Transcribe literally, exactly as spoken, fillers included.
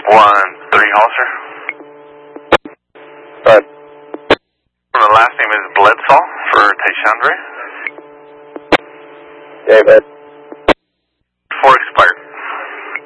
One, three, Hollister. But The last name is Bledsoe for Tayshandre. David.